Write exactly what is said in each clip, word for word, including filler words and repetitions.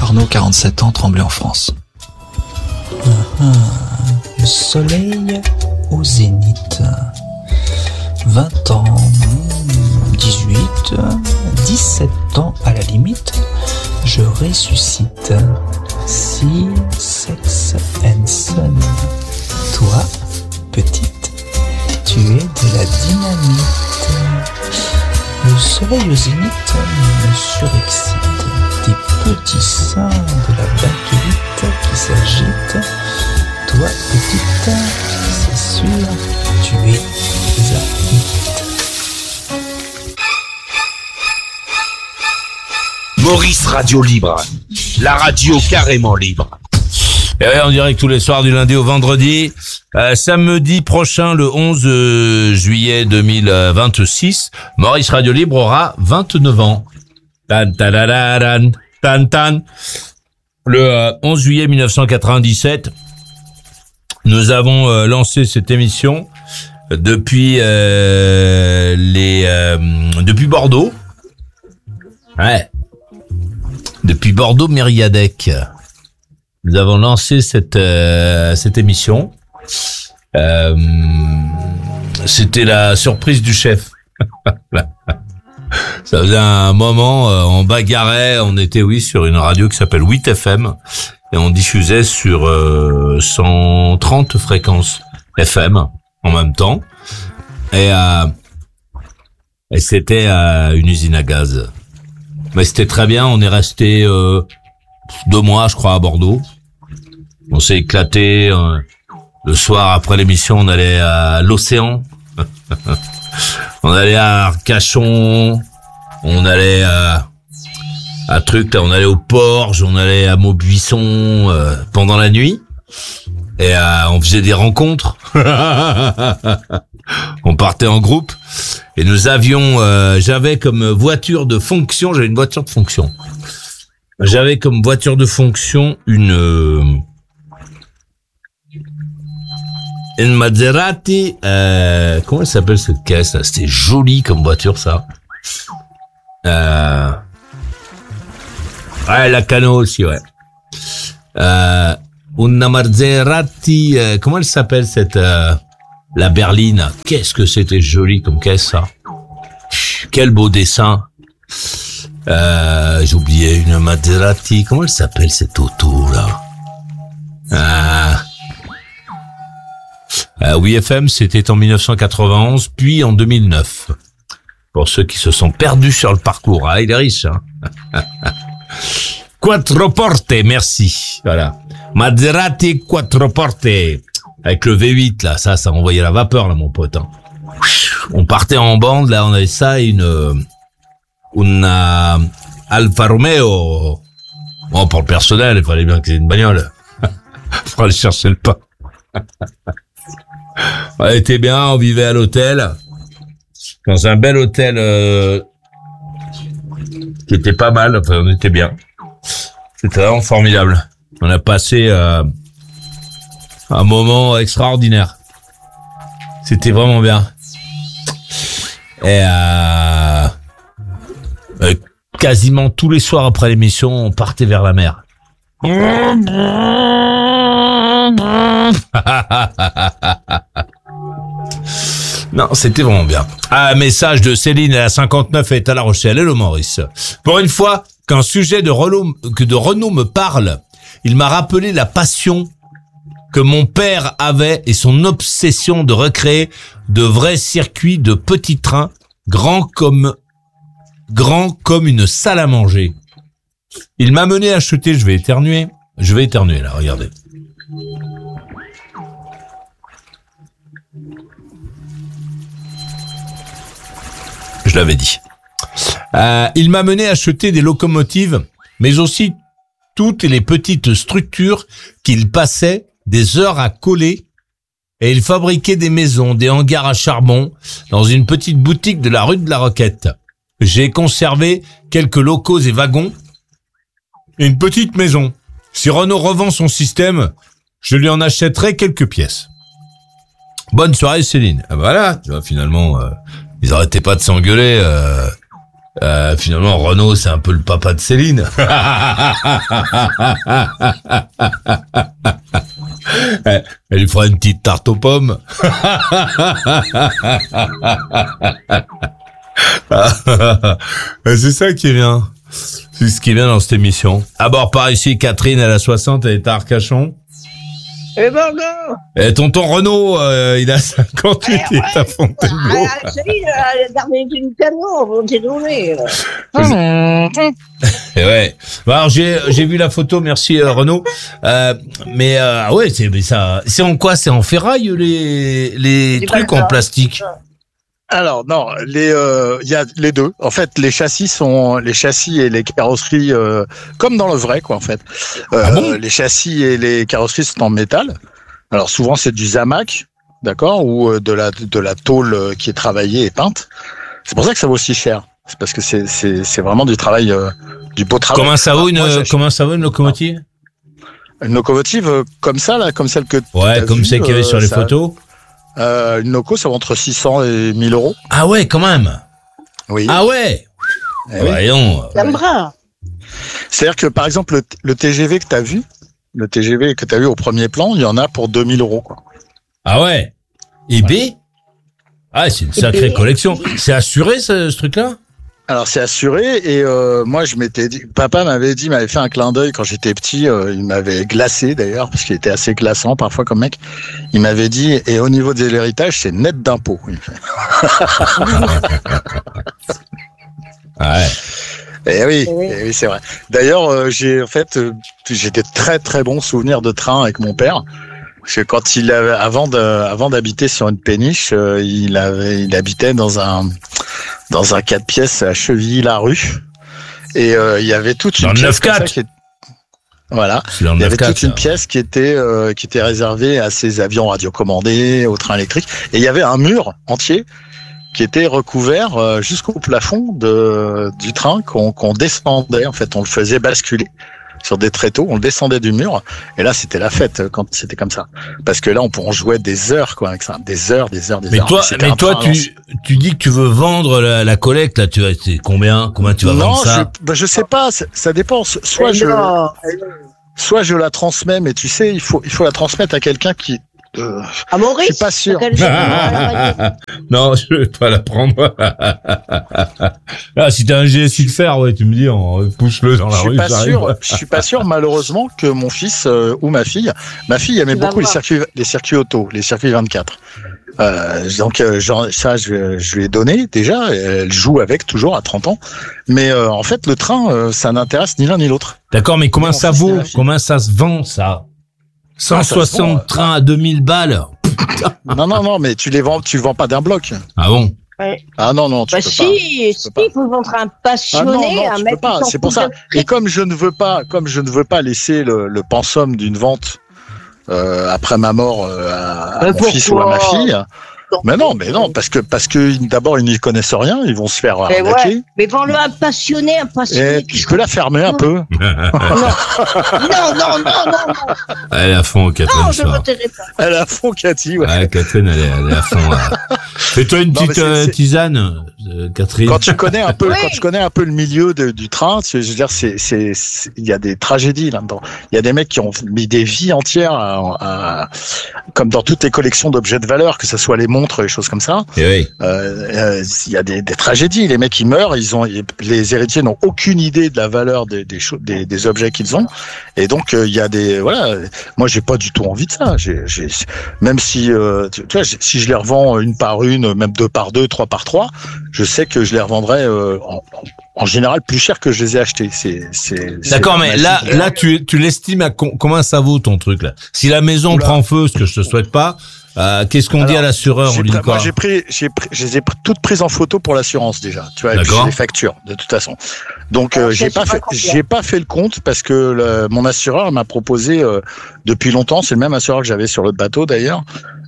Arnaud, quarante-sept ans, Tremblay en France. Ah, le soleil au zénith. vingt ans, dix-huit, dix-sept ans à la limite. Je ressuscite. Si, sex and son. Toi, petite, tu es de la dynamite. Le soleil au zénith me surexcite. Des petits seins de la bakélite qui s'agitent. Toi, petite, c'est sûr, tu es un hit. Maurice Radio Libre, la radio carrément libre. Et ouais, on dirait que tous les soirs du lundi au vendredi, euh, samedi prochain, le onze juillet deux mille vingt-six, Maurice Radio Libre aura vingt-neuf ans. Tan, tan, tan, tan, tan. Le euh, onze juillet mille neuf cent quatre-vingt-dix-sept, nous avons euh, lancé cette émission depuis euh, les euh, depuis Bordeaux. Ouais. Depuis Bordeaux Mériadec. Nous avons lancé cette euh, cette émission. Euh, c'était la surprise du chef. Ça faisait un moment, euh, on bagarrait, on était oui sur une radio qui s'appelle huit F M et on diffusait sur euh, cent trente fréquences F M en même temps et, euh, et c'était euh, une usine à gaz. Mais c'était très bien, on est resté euh, deux mois je crois à Bordeaux. On s'est éclaté. Euh, le soir après l'émission, on allait à l'Océan. On allait à Arcachon, on allait à, à truc là, on allait au Porge, on allait à Maubuisson euh, pendant la nuit et euh, on faisait des rencontres. On partait en groupe et nous avions, euh, j'avais comme voiture de fonction, j'avais une voiture de fonction. J'avais comme voiture de fonction une euh, une Maserati, euh, comment elle s'appelle cette caisse là? C'était joli comme voiture ça. Euh, ouais, la Cano aussi, ouais. Euh, una Maserati, euh, comment elle s'appelle cette euh, la berline? Qu'est-ce que c'était joli comme caisse ça. Quel beau dessin. Euh, j'ai oublié une Maserati. Comment elle s'appelle cette auto là? Euh, Euh, oui F M, c'était en mille neuf cent quatre-vingt-onze, puis en deux mille neuf. Pour ceux qui se sont perdus sur le parcours, ah, il est riche, hein. Quattroporte, merci. Voilà. Maserati Quattroporte. Avec le V huit, là, ça, ça envoyait la vapeur, là, mon pote, hein. On partait en bande, là, on avait ça, une, une Alfa Romeo. Bon, pour le personnel, il fallait bien qu'il y ait une bagnole. Il fallait chercher le pain. On était bien, on vivait à l'hôtel, dans un bel hôtel euh, qui était pas mal, enfin on était bien. C'était vraiment formidable. On a passé euh, un moment extraordinaire. C'était vraiment bien. Et euh, euh, quasiment tous les soirs après l'émission, on partait vers la mer. Non, c'était vraiment bien. Ah, message de Céline à la cinquante-neuf est à La Rochelle. Hello Maurice. Pour une fois qu'un sujet de renom, que de renom me parle, il m'a rappelé la passion que mon père avait et son obsession de recréer de vrais circuits de petits trains grands comme grands comme une salle à manger. Il m'a mené à acheter, je vais éternuer, je vais éternuer là, regardez. Je l'avais dit. Euh, il m'a mené à acheter des locomotives, mais aussi toutes les petites structures qu'il passait des heures à coller, et il fabriquait des maisons, des hangars à charbon dans une petite boutique de la rue de la Roquette. J'ai conservé quelques locaux et wagons et une petite maison. Si Renault revend son système, je lui en achèterai quelques pièces. Bonne soirée Céline. Ah, voilà, tu vois, finalement, euh, ils arrêtaient pas de s'engueuler. Euh, Euh, finalement, Renault, c'est un peu le papa de Céline. Elle lui fera une petite tarte aux pommes. C'est ça qui vient. C'est ce qui vient dans cette émission. À bord par ici, Catherine, elle a soixante, elle est à Arcachon. Et Bordeaux. Et tonton Renaud, euh, il a cinquante-huit, Ouais, il est à Fontainebleau. Ah, c'est lui, le dernier du camion, vous t'es donné. Et ouais. Bon, alors j'ai j'ai vu la photo, merci euh, Renaud. Euh, mais euh, ah ouais, c'est mais ça, c'est en quoi? C'est en ferraille les les C'est trucs pas en ça. plastique. Alors non, les euh, il y a les deux. En fait, les châssis sont les châssis et les carrosseries euh, comme dans le vrai quoi en fait. Euh, Ah bon les châssis et les carrosseries sont en métal. Alors souvent c'est du Zamac, d'accord, ou euh, de la de la tôle euh, qui est travaillée et peinte. C'est pour ça que ça vaut aussi cher. C'est parce que c'est c'est c'est vraiment du travail euh, du beau travail. Comment ça vaut une Moi, j'achète comment ça vaut une locomotive? une locomotive euh, comme ça là, comme celle que Ouais, t'as comme vue, celle qu'il y avait euh, sur les ça- photos. Euh, une loco ça vaut entre six cents et mille euros. Ah ouais, quand même. Oui. Ah ouais. Eh oui. Voyons. L'embras. C'est-à-dire que par exemple le, le T G V que tu as vu, le T G V que tu as vu au premier plan, il y en a pour deux mille euros quoi. Ah ouais. Et B. Ah, c'est une sacrée B. collection. C'est assuré ce, ce truc-là? Alors c'est assuré et euh, moi je m'étais dit, papa m'avait dit, m'avait fait un clin d'œil quand j'étais petit, euh, il m'avait glacé d'ailleurs parce qu'il était assez glaçant parfois comme mec. Il m'avait dit et au niveau de l'héritage c'est net d'impôts. Il fait. Ah ouais. Eh oui, Oui. eh oui c'est vrai. D'ailleurs euh, j'ai en fait euh, j'ai des très très bons souvenirs de train avec mon père. Parce que quand il avait, avant de, avant d'habiter sur une péniche, euh, il avait, il habitait dans un, dans un quatre pièces à Chevilly-la-Rue. Et, euh, il y avait toute une Dans le pièce neuf comme ça quatre. qui est, voilà. C'est dans le Il y neuf avait quatre. toute une pièce qui était, euh, qui était réservée à ces avions radiocommandés, aux trains électriques. Et il y avait un mur entier qui était recouvert euh, jusqu'au plafond de, du train qu'on, qu'on descendait. En fait, on le faisait basculer sur des tréteaux, on le descendait du mur, et là c'était la fête quand c'était comme ça, parce que là on, on jouait des heures quoi avec ça, des heures, des heures, des Mais heures. toi, C'était mais un toi, train à tu, tu dis que tu veux vendre la, la collecte, là, tu vas, c'est combien, combien tu vas non, vendre ça? je, bah, je sais pas, ça, ça dépend. Soit je, Non. soit je la transmets, mais tu sais, il faut, il faut la transmettre à quelqu'un qui. Euh, À Maurice. je suis pas sûr. Quel- à la radio. Non, je vais pas la prendre. Ah, si t'as un G S X R, ouais, tu me dis, on pousse-le dans Je la suis rue. pas j'arrive. sûr. Je suis pas sûr, malheureusement, que mon fils euh, ou ma fille, ma fille aimait Tu vas beaucoup les voir. circuits, les circuits auto, les circuits vingt-quatre. Euh, donc euh, genre, ça, je, je lui ai donné déjà. Elle joue avec toujours à trente ans. Mais euh, en fait, le train, euh, ça n'intéresse ni l'un ni l'autre. D'accord, mais combien Mon ça fils et vaut? ma fille. Combien ça se vend, ça? cent soixante Ah, ça se vend, trains à deux mille balles. Non, non, non, mais tu les vends, tu vends pas d'un bloc. Ah bon? Ouais. Ah non, non, tu Bah peux pas. si, si, peux pas. il faut vendre un Ah passionné, non, non, un tu mec peux pas. qui s'en C'est pour fout ça. de Et comme je ne veux pas, comme je ne veux pas laisser le, le pensum d'une vente euh, après ma mort euh, à, à Mais mon fils ou à pourquoi ma fille. Mais non, mais non, parce que parce que d'abord ils n'y connaissent rien, ils vont se faire Mais arnaquer. ouais. Mais vends-le un passionné, un passionné. Et qui tu peux la fermer un peu. Non, non, non, non, non, Elle est à fond, Catherine. non, ce je ne soir. me tairai pas. Elle a fond, Cathy. Ouais. Ouais, Catherine, elle est, elle est à fond. là. Fais-toi une Non, mais petite c'est- euh, c'est- tisane, euh, Catherine. Quand tu connais un peu, Oui. quand tu connais un peu le milieu de- du train, tu- je veux dire, c'est, c'est, c'est- il y a des tragédies là-dedans. Il y a des mecs qui ont mis des vies entières, à, à- comme dans toutes les collections d'objets de valeur, que ce soit les montres, les choses comme ça. Eh oui. Euh, euh, il y a des, des tragédies. Les mecs, ils meurent, ils ont, les héritiers n'ont aucune idée de la valeur des, des, choses, des, des objets qu'ils ont. Et donc, euh, il y a des, voilà. Moi, j'ai pas du tout envie de ça. J'ai, j'ai, même si, euh, tu, tu vois, si je les revends une par une, même deux par deux, trois par trois, je sais que je les revendrai euh, en, en général plus cher que je les ai achetés. C'est, c'est. D'accord, c'est mais ma là, fille. là, tu, tu l'estimes à com- combien ça vaut ton truc là? Si la maison Oula. prend feu, ce que je te souhaite pas, euh, qu'est-ce qu'on dit Alors, à l'assureur? On J'ai lui dit pris- quoi? moi, j'ai pris, j'ai pris, je les ai pr- toutes prises en photo pour l'assurance déjà. Tu vois, et puis D'accord. j'ai les factures de toute façon. Donc Alors, euh, j'ai ça, pas c'est fait, pas combien. j'ai pas fait le compte parce que le- mon assureur m'a proposé euh, depuis longtemps, c'est le même assureur que j'avais sur l'autre bateau d'ailleurs,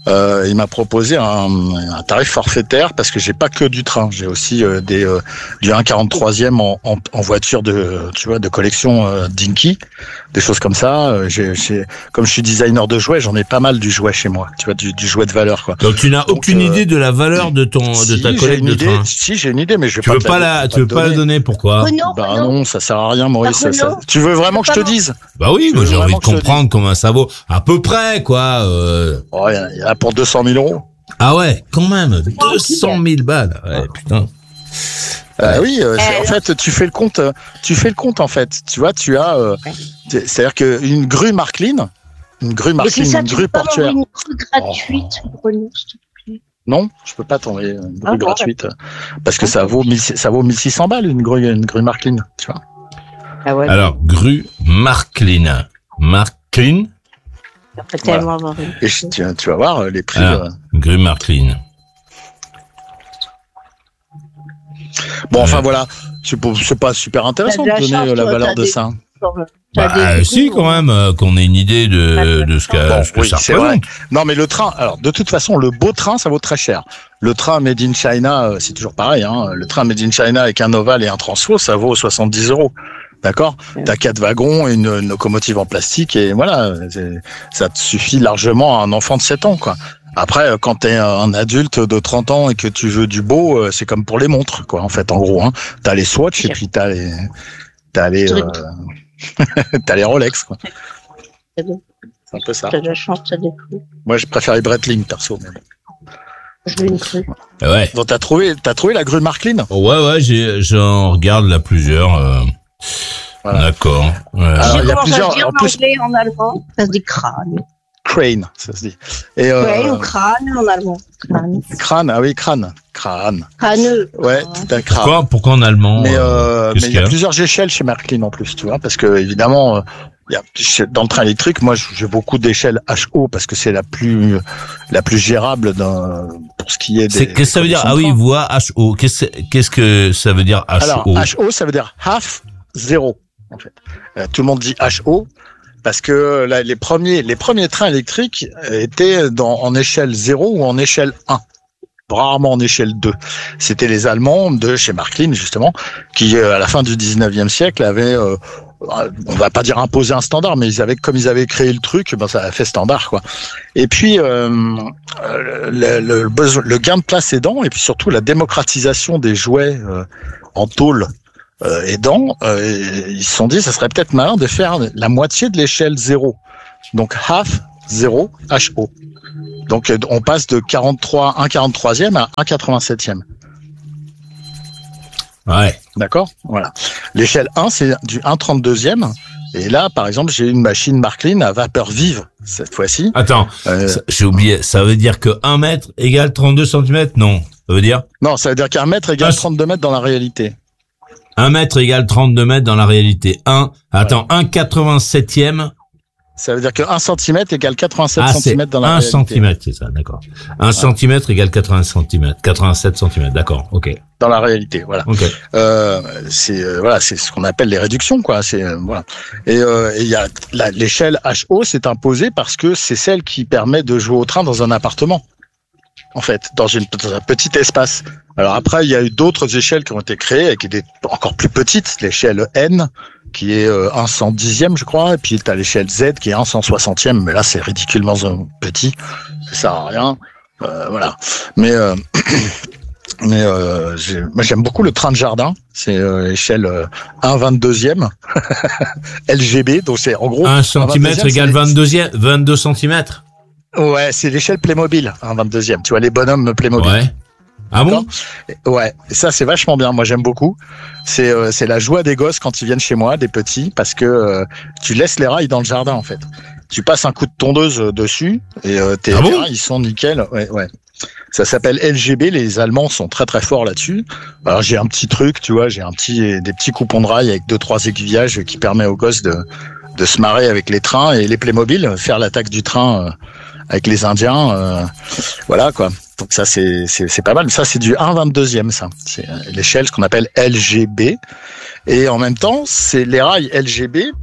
Euh, il m'a proposé un, un tarif forfaitaire parce que j'ai pas que du train, j'ai aussi euh, des euh, du un virgule quarante-troisième en, en, en voiture de tu vois de collection euh, Dinky, des choses comme ça. Euh, j'ai, j'ai, comme je suis designer de jouets, j'en ai pas mal du jouet chez moi, tu vois du, du jouet de valeur quoi. Donc tu n'as Donc, aucune euh, idée de la valeur de ton si, de ta j'ai collecte une de idée, train. Si j'ai une idée, mais je vais Tu pas veux te pas la, la tu veux pas la donner, pourquoi? Renaud, Bah Renaud. non, ça sert à rien, Maurice. Ça, ça... Tu veux vraiment que je te dise? Bah oui, Tu moi veux j'ai envie vraiment de que je te comprendre combien ça vaut. À peu près, quoi. Euh... Oh, il y en a- il y en a pour deux cent mille euros. Ah ouais, quand même, deux cent mille balles. Ouais, putain. Ah oui, euh, c'est- Euh, en fait, tu fais le compte, euh, tu fais le compte en fait. Tu vois, tu as, euh, c'est- c'est-à-dire qu'une grue Marklin, une grue Mais c'est Marklin, ça, une tu grue peux pas portuaire. m'envoyer une grue gratuite, Renaud, s'il te plaît. Non, je peux pas t'envoyer une grue Ah, bon, gratuite euh, parce que ça vaut mille, ça vaut mille six cents balles une grue, une grue Marklin, tu vois. Ah ouais. Alors, grue Marklin. Marklin Après tellement avoir une. Et je- tu, tu vas voir euh, les prix. Alors, euh. grue Marklin. Bon, enfin euh. voilà, c'est pas, c'est pas super intéressant T'as de de la donner chance, euh, la toi, valeur t'as de des- ça. T'as Bah, des si, goûts, quand même, euh, qu'on ait une idée de, de ce que, Bon, ce que oui, ça c'est représente. Non, mais le train, alors de toute façon, le beau train, ça vaut très cher. Le train Made in China, euh, c'est toujours pareil. Hein. Le train Made in China avec un ovale et un transfo, ça vaut soixante-dix euros. D'accord. Ouais. T'as quatre wagons, une, une locomotive en plastique et voilà, c'est- ça te suffit largement à un enfant de sept ans, quoi. Après, euh, quand t'es un adulte de trente ans et que tu veux du beau, euh, c'est comme pour les montres, quoi. En fait, en gros, hein. T'as les Swatch et puis t'as les, t'as les, euh, t'as les Rolex, quoi. T'as de- C'est un peu ça. t'as de la chance, t'as des coups. Moi, je préfère les Breitling, perso. Mais bon. Je veux une grue. Ouais. Donc, t'as trouvé, t'as trouvé la grue Marklin? Ouais, ouais, j'ai, j'en regarde là plusieurs. Euh... Voilà. D'accord. Ouais. Alors, Je il y a commence plusieurs- à dire en en plus- anglais, en allemand. Ça se dit crâne. Crane, ça se dit. Et euh, Ouais, ou crâne en allemand. Crâne. crâne, ah oui, crâne, crâne. Crâneux. Ouais, tout à crâne. Pourquoi, pourquoi en allemand? Mais euh, euh, qu'est-ce mais il qu'il y a y a plusieurs échelles chez Marklin en plus, tu vois, parce que évidemment, euh, il y a, chez- dans le train électrique, moi, j'ai beaucoup d'échelles H O parce que c'est la plus la plus gérable dans, pour ce qui est des. C'est- qu'est-ce que ça veut dire? Ah oui, conditions de voix H O. Qu'est-ce, qu'est-ce que ça veut dire train. H Alors O? H O, ça veut dire half zéro en fait. Euh, tout le monde dit H O. Parce que là, les premiers, les premiers trains électriques étaient dans, en échelle zéro ou en échelle un. Rarement en échelle deux. C'était les Allemands de chez Marklin, justement, qui, euh, à la fin du dix-neuvième siècle, avaient, euh, on va pas dire imposé un standard, mais ils avaient, comme ils avaient créé le truc, ben, ça a fait standard, quoi. Et puis, euh, le, le, besoin- le gain de place aidant, et puis surtout la démocratisation des jouets euh, en tôle euh, aidant, euh, ils se sont dit, ça serait peut-être malin de faire la moitié de l'échelle zéro. Donc, half, zéro, H O. Donc, on passe de quarante-trois, un virgule quarante-troisième à un virgule quatre-vingt-septième. Ouais. D'accord? Voilà. L'échelle un, c'est du un virgule trente-deuxième. Et là, par exemple, j'ai une machine Marklin à vapeur vive, cette fois-ci. Attends, Euh, ça- j'ai oublié. Ça veut dire que un mètre égale trente-deux centimètres? Non. Ça veut dire non, ça veut dire qu'un mètre égale Ah, trente-deux mètres dans la réalité. un mètre égale trente-deux mètres dans la réalité. un, attends, un quatre-vingt-septième. Ça veut dire que un centimètre égale quatre-vingt-sept Ah, c'est centimètres dans la un réalité. centimètre, c'est ça, d'accord. un centimètre égale quatre-vingts centimètres. quatre-vingt-sept centimètres, d'accord, ok. Dans la réalité, voilà. Ok. Euh, c'est euh, voilà, c'est ce qu'on appelle les réductions, quoi. C'est euh, voilà. Et euh, et il y a la- l'échelle H O s'est imposée parce que c'est celle qui permet de jouer au train dans un appartement. En fait, dans, une, dans un petit espace. Alors après, il y a eu d'autres échelles qui ont été créées avec des encore plus petites, l'échelle N qui est euh, un cent dixième, je crois, et puis tu as l'échelle Z qui est un cent soixantième, mais là c'est ridiculement euh, petit, ça sert à rien. Euh, voilà. Mais euh, mais euh, j'ai- moi j'aime beaucoup le train de jardin, c'est euh, échelle euh, un vingt-deuxième L G B, donc c'est en gros un centimètre vingt-deuxième, égale c'est- vingt-deux, vingt-deux centimètres. Ouais, c'est l'échelle Playmobil, un vingt-deuxième. Tu vois les bonhommes Playmobil. Ouais. Ah bon? Ouais, et ça c'est vachement bien. Moi j'aime beaucoup. C'est euh, c'est la joie des gosses quand ils viennent chez moi, des petits, parce que euh, tu laisses les rails dans le jardin en fait. Tu passes un coup de tondeuse euh, dessus et euh, tes Ah bon tes rails ils sont nickel. Ouais, ouais. Ça s'appelle L G B. Les Allemands sont très très forts là-dessus. Alors j'ai un petit truc, tu vois, j'ai un petit des petits coupons de rails avec deux trois aiguillages qui permet aux gosses de de se marrer avec les trains et les Playmobil, faire l'attaque du train euh, avec les Indiens. Euh, voilà quoi. Donc ça c'est c'est c'est pas mal. Ça c'est du un vingt-deuxième ça. C'est euh, l'échelle ce qu'on appelle L G B. Et en même temps, c'est les rails L G B,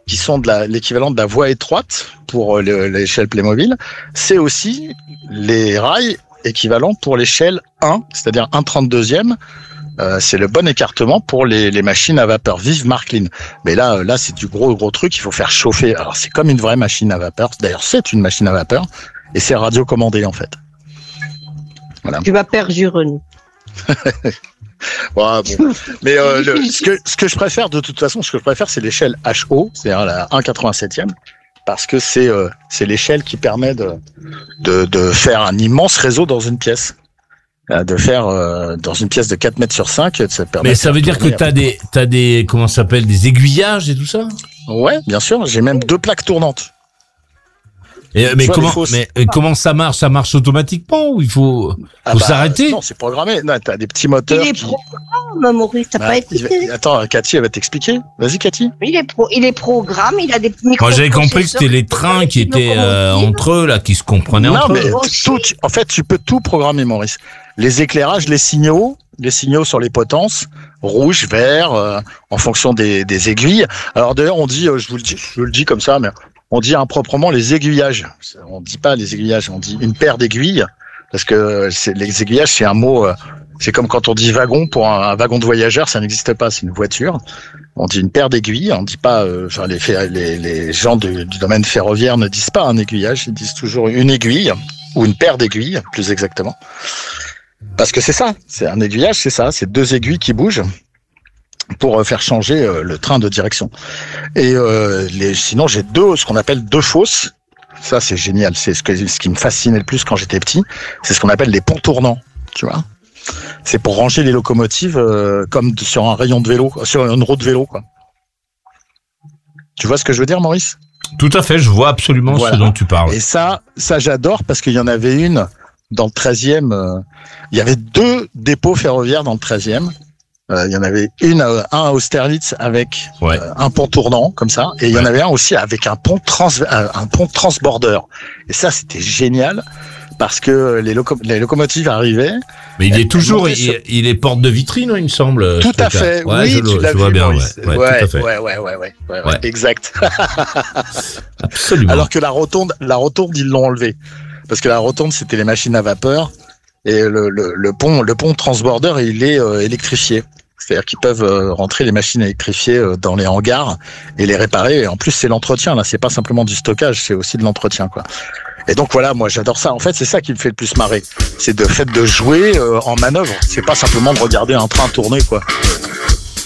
qui sont de la, l'équivalent de la voie étroite pour le, l'échelle Playmobil, c'est aussi les rails équivalents pour l'échelle un, c'est-à-dire un trente-deuxième. Euh, c'est le bon écartement pour les, les machines à vapeur. Vive Marklin. Mais là, là, c'est du gros, gros truc. Il faut faire chauffer. Alors, c'est comme une vraie machine à vapeur. D'ailleurs, c'est une machine à vapeur. Et c'est radiocommandé, en fait. Voilà. Tu vas perjurer. Ouais, bon. Mais euh, le, ce, que, ce que je préfère, de toute façon, ce que je préfère, c'est l'échelle H O, c'est-à-dire la un quatre-vingt-septième, parce que c'est euh, c'est l'échelle qui permet de, de de faire un immense réseau dans une pièce, de faire euh, dans une pièce de quatre mètres sur cinq. Ça permet. Mais ça veut dire que t'as des t'as des comment ça s'appelle des aiguillages et tout ça. Ouais, bien sûr. J'ai même deux plaques tournantes. Et, mais comment, mais euh, comment ça marche? Ça marche automatiquement ou il faut, ah faut bah, s'arrêter? Non, c'est programmé. Non, t'as des petits moteurs. Il est qui... programme, Maurice, t'as bah, pas écouté. Attends, Cathy, elle va t'expliquer. Vas-y, Cathy. Il est pro, il est programme, il a des micro. Moi, j'avais compris que c'était les trains qui étaient euh, entre eux là, qui se comprenaient non, entre mais eux. tout, en fait, tu peux tout programmer, Maurice. Les éclairages, les signaux, les signaux sur les potences, rouge, vert, euh, en fonction des, des aiguilles. Alors d'ailleurs, on dit, euh, je vous le dis, je vous le dis comme ça, mais on dit improprement les aiguillages. On dit pas les aiguillages, on dit une paire d'aiguilles, parce que c'est, les aiguillages, c'est un mot, euh, c'est comme quand on dit wagon pour un, un wagon de voyageur, ça n'existe pas, c'est une voiture. On dit une paire d'aiguilles, on dit pas, euh, enfin les, les, les gens du, du domaine ferroviaire ne disent pas un aiguillage, ils disent toujours une aiguille ou une paire d'aiguilles, plus exactement. Parce que c'est ça, c'est un aiguillage, c'est ça, c'est deux aiguilles qui bougent pour faire changer le train de direction. Et euh, les, sinon, j'ai deux, ce qu'on appelle deux fosses. Ça, c'est génial. C'est ce, que, ce qui me fascinait le plus quand j'étais petit. C'est ce qu'on appelle les ponts tournants. Tu vois, c'est pour ranger les locomotives euh, comme sur un rayon de vélo, sur une route de vélo, quoi. Tu vois ce que je veux dire, Maurice? Tout à fait. Je vois absolument voilà. ce dont tu parles. Et ça, ça j'adore parce qu'il y en avait une dans le treizième. Euh, il y avait deux dépôts ferroviaires dans le treizième. Euh, il y en avait une, un à Austerlitz avec ouais. euh, un pont tournant comme ça, et il y en avait un aussi avec un pont trans, un pont transborder. Et ça, c'était génial parce que les, loco- les locomotives arrivaient. Mais il est toujours, il, sur... il est porte de vitrine, il me semble. Tout à fait. Ouais, oui, je, tu le, l'as je vu, vois bien. Maurice. Ouais, ouais, ouais, tout à fait. ouais, ouais, ouais, ouais, ouais, ouais. exact. Absolument. Alors que la rotonde, la rotonde, ils l'ont enlevée parce que la rotonde, c'était les machines à vapeur et le, le, le pont, le pont transborder, il est euh, électrifié. C'est-à-dire qu'ils peuvent euh, rentrer les machines électrifiées euh, dans les hangars et les réparer. Et en plus, c'est l'entretien. Là, c'est pas simplement du stockage, c'est aussi de l'entretien, quoi. Et donc voilà, moi, j'adore ça. En fait, c'est ça qui me fait le plus marrer. C'est le fait de jouer euh, en manœuvre. C'est pas simplement de regarder un train tourner, quoi.